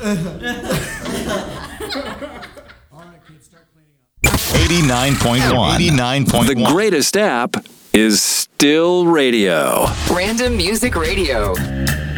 kids, start cleaning up. 89.1. The greatest app is still radio. Random Music Radio.